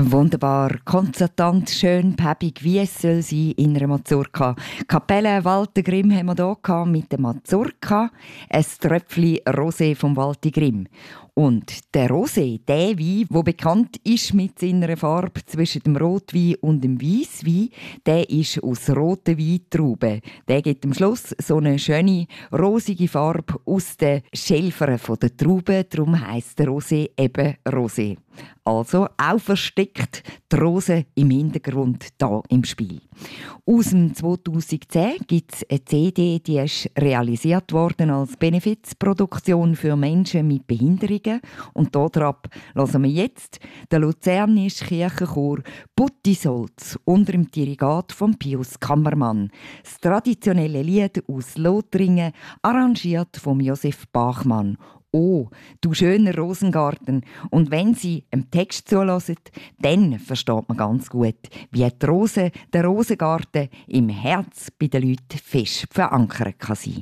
Wunderbar, konzertant, schön, päbig, wie es soll sein in einer Mazurka. Kapelle Walter Grimm haben wir hier mit der Mazurka. Ein Tröpfchen Rosé vom Walter Grimm. Und der Rosé, der Wein, der bekannt ist mit seiner Farbe zwischen dem Rotwein und dem Weisswein, der ist aus roten Weintrauben. Der gibt am Schluss so eine schöne, rosige Farbe aus den Schälfern der Trauben. Darum heisst der Rosé eben Rosé. Also auch versteckt die Rose im Hintergrund hier im Spiel. Aus dem 2010 gibt es eine CD, die ist realisiert worden als Benefizproduktion für Menschen mit Behinderungen. Und darauf hören wir jetzt den Luzernischen Kirchenchor Buttisolz unter dem Dirigat von Pius Kammermann. Das traditionelle Lied aus Lothringen, arrangiert von Josef Bachmann. «Oh, du schöner Rosengarten». Und wenn Sie dem Text zulassen, dann versteht man ganz gut, wie die Rose, der Rosengarten im Herz bei den Leuten fest verankert kann sein.